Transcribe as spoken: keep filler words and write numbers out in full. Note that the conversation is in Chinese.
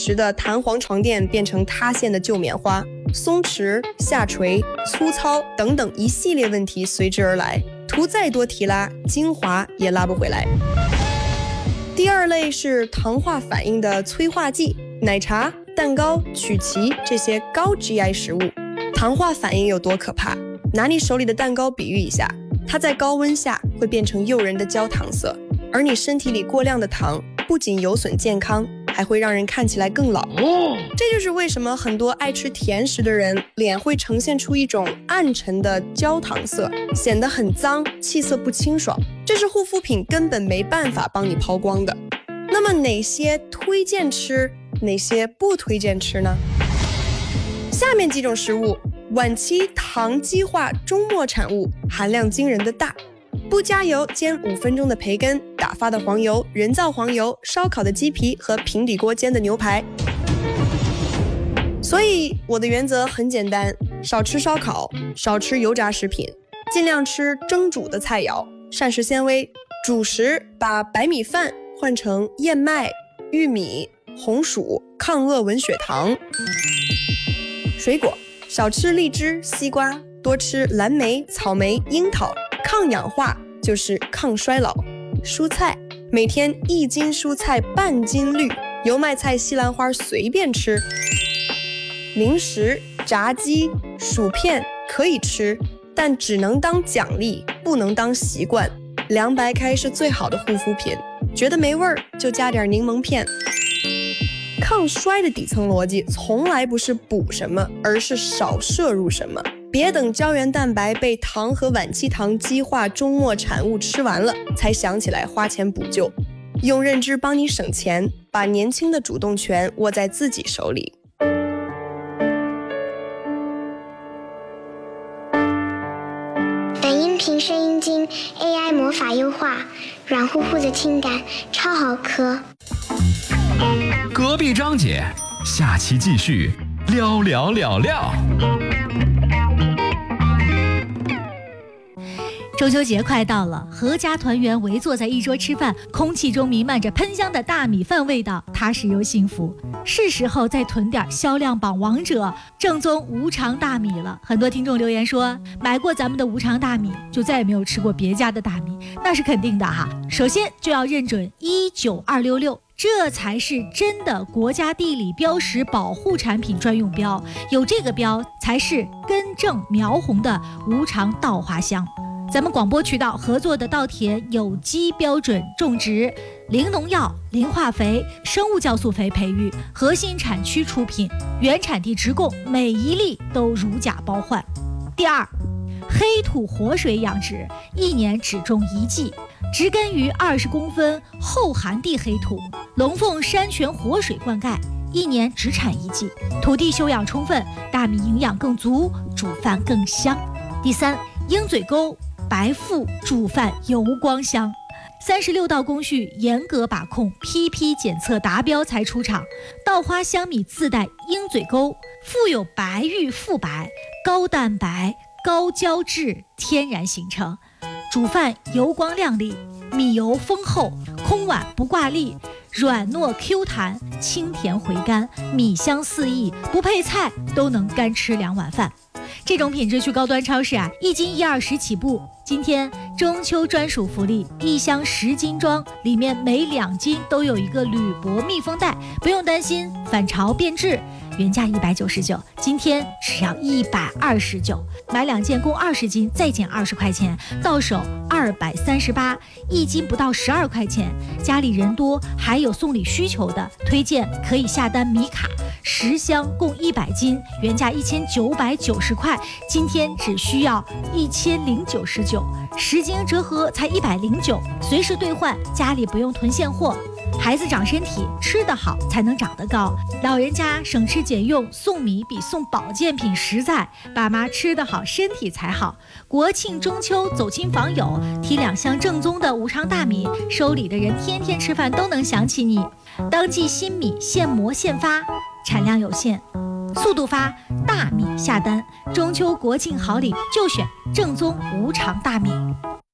时的弹簧床垫变成塌陷的旧棉花，松弛、下垂、粗糙等等一系列问题随之而来，涂再多提拉，精华也拉不回来。第二类是糖化反应的催化剂，奶茶、蛋糕、曲奇这些高 G I 食物。糖化反应有多可怕？拿你手里的蛋糕比喻一下，它在高温下会变成诱人的焦糖色，而你身体里过量的糖不仅有损健康，还会让人看起来更老。这就是为什么很多爱吃甜食的人脸会呈现出一种暗沉的焦糖色，显得很脏，气色不清爽。这是护肤品根本没办法帮你抛光的。那么哪些推荐吃，哪些不推荐吃呢？下面几种食物，晚期糖基化终末产物含量惊人的大。不加油煎五分钟的培根，打发的黄油、人造黄油、烧烤的鸡皮和平底锅煎的牛排。所以我的原则很简单，少吃烧烤，少吃油炸食品，尽量吃蒸煮的菜肴，膳食纤维。主食把白米饭换成燕麦、玉米、红薯，抗恶文血糖。水果少吃荔枝、西瓜，多吃蓝莓、草莓、樱桃，抗氧化就是抗衰老。蔬菜每天一斤蔬菜半斤绿，油麦菜、西兰花随便吃。零食炸鸡、薯片可以吃，但只能当奖励，不能当习惯。凉白开是最好的护肤品，觉得没味儿就加点柠檬片。抗衰的底层逻辑从来不是补什么，而是少摄入什么。别等胶原蛋白被糖和晚期糖基化终末产物吃完了，才想起来花钱补救。用认知帮你省钱，把年轻的主动权握在自己手里。 本音频声音经 A I 魔法优化，软乎乎的听感，超好嗑。 隔壁张姐，下期继续聊聊聊聊。 中秋节快到了，阖家团圆围坐在一桌吃饭，空气中弥漫着喷香的大米饭味道，踏实又幸福。是时候再囤点销量榜王者正宗无常大米了。很多听众留言说，买过咱们的无常大米，就再也没有吃过别家的大米，那是肯定的哈。首先就要认准一九二六六，这才是真的国家地理标识保护产品专用标，有这个标才是根正苗红的无常稻花香。咱们广播渠道合作的稻田有机标准种植，零农药、零化肥、生物酵素肥培育，核心产区出品，原产地直供，每一粒都如假包换。第二，黑土活水养殖，一年只种一季，植根于二十公分厚寒地黑土，龙凤山泉活水灌溉，一年只产一季，土地休养充分，大米营养更足，煮饭更香。第三，鹰嘴沟白腹煮饭油光香，三十六道工序严格把控，批批检测达标才出厂。稻花香米自带鹰嘴沟，富有白玉富白，高蛋白高胶质天然形成，煮饭油光亮丽，米油丰厚，空碗不挂粒，软糯 Q 弹，清甜回甘，米香四溢，不配菜都能干吃两碗饭。这种品质去高端超市啊，一斤一二十起步。今天中秋专属福利，一箱十斤装，里面每两斤都有一个铝箔密封袋，不用担心反潮变质。原价一百九十九，今天只要一百二十九，买两件共二十斤，再减二十块钱，到手二百三十八，一斤不到十二块钱。家里人多，还有送礼需求的，推荐可以下单米卡，十箱共一百斤，原价一千九百九十块，今天只需要一千零九十九，十斤折合才一百零九，随时兑换，家里不用囤现货。孩子长身体，吃得好才能长得高，老人家省吃俭用，送米比送保健品实在，爸妈吃得好身体才好。国庆中秋走亲访友，提两箱正宗的无常大米，收礼的人天天吃饭都能想起你。当季新米现磨现发，产量有限，速度发，大米下单。中秋国庆好礼就选正宗无常大米。